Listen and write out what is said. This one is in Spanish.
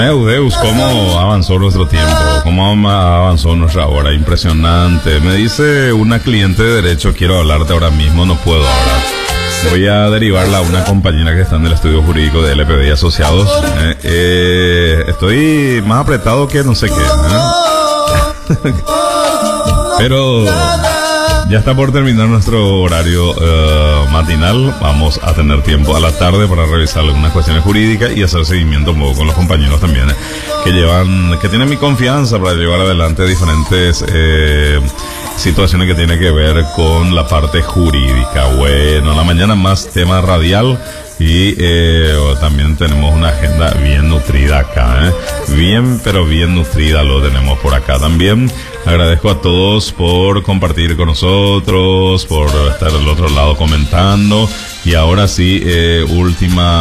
Meu Deus, cómo avanzó nuestro tiempo, cómo avanzó nuestra hora, impresionante. Me dice una cliente de derecho, quiero hablarte ahora mismo, no puedo ahora. Voy a derivarla a una compañera que está en el estudio jurídico de LPD y Asociados. Estoy más apretado que no sé qué. Pero ya está por terminar nuestro horario matinal. Vamos a tener tiempo a la tarde para revisar algunas cuestiones jurídicas y hacer seguimiento un poco con los compañeros también que tienen mi confianza para llevar adelante diferentes situaciones que tienen que ver con la parte jurídica. Bueno, en la mañana más tema radial y también tenemos una agenda bien nutrida acá, bien, pero bien nutrida lo tenemos por acá también. Agradezco a todos por compartir con nosotros, por estar del otro lado comentando. Y ahora sí, última